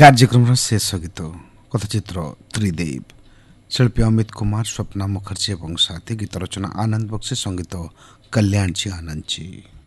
କାର୍ଯ୍ୟକ୍ରମର ଶେଷ ଗୀତ କଥାଚିତ୍ର ତ୍ରିଦେବ ଶିଳ୍ପୀ ଅମିତ କୁମାର ସ୍ୱପ୍ନା ମୁଖର୍ଜୀ ଏବଂ ସାଥୀ ଗୀତ ରଚନା ଆନନ୍ଦ ବକ୍ସି ସଙ୍ଗୀତ କଲ୍ୟାଣ जी आनंद जी।